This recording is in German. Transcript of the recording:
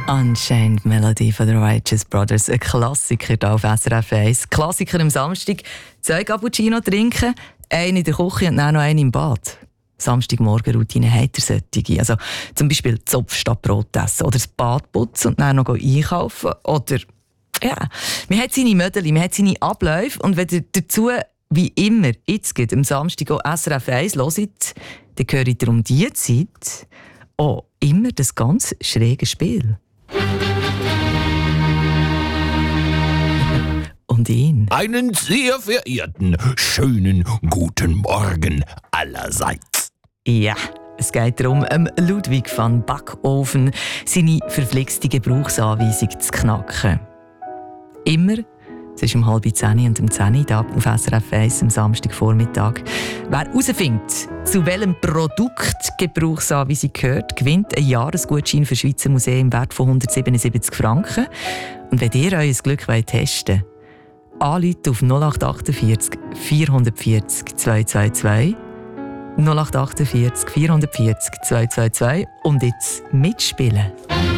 Unchained Melody von den Righteous Brothers. Ein Klassiker hier auf SRF 1. Klassiker am Samstag. 2 Cappuccino trinken, einen in der Küche und dann noch einen im Bad. Samstagmorgen-Routine hat er solche. Also zum Beispiel Zopf statt Brot essen oder das Bad putzen und dann noch einkaufen. Oder, ja, man hat seine Mödeli, man hat seine Abläufe. Und wenn ihr dazu, wie immer, jetzt geht, am Samstag auch SRF 1 hört, dann gehört ihr um diese Zeit auch immer das ganz schräge Spiel. Und ihn. Einen sehr verehrten, schönen guten Morgen allerseits. Ja, es geht darum, Ludwig van Backofen seine verflixte Gebrauchsanweisung zu knacken. Immer, es ist um 9:30 und um 10 Uhr auf SRF 1 am Samstagvormittag. Wer herausfindet, zu welchem Produkt Gebrauchsanweisung gehört, gewinnt einen Jahresgutschein für Schweizer Museen im Wert von 177 Franken. Und wenn ihr euer Glück anrufen wollt, auf 0848 440 222 0848 440 222 und jetzt mitspielen.